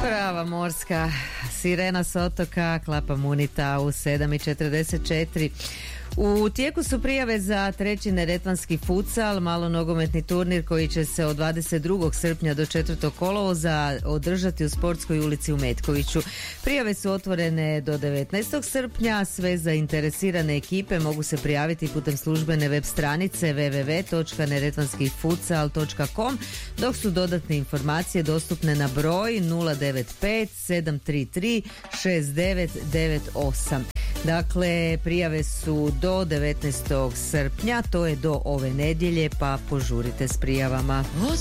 Prava morska sirena s otoka Klapa Munita u 7:44. U tijeku su prijave za treći neretvanski futsal, malonogometni turnir koji će se od 22. srpnja do 4. kolovoza održati u Sportskoj ulici u Metkoviću. Prijave su otvorene do 19. srpnja, sve zainteresirane ekipe mogu se prijaviti putem službene web stranice www.neretvanskifutsal.com, dok su dodatne informacije dostupne na broj 095 733 6998. Dakle, prijave su do 19. srpnja, to je do ove nedjelje, pa požurite s prijavama.